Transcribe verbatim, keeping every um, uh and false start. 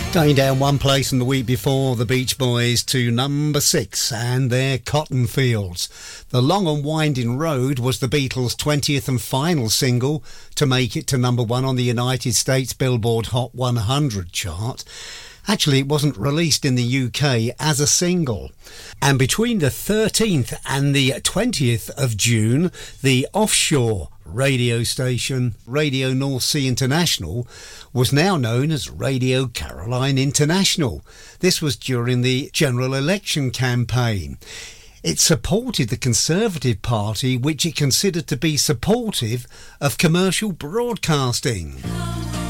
Going down one place in the week before, the Beach Boys to number six and their Cotton Fields. The Long and Winding Road was the Beatles' twentieth and final single to make it to number one on the United States Billboard Hot one hundred chart. Actually, it wasn't released in the U K as a single. And between the thirteenth and the twentieth of June, the offshore radio station Radio North Sea International was now known as Radio Caroline International. This was during the general election campaign. It supported the Conservative Party, which it considered to be supportive of commercial broadcasting.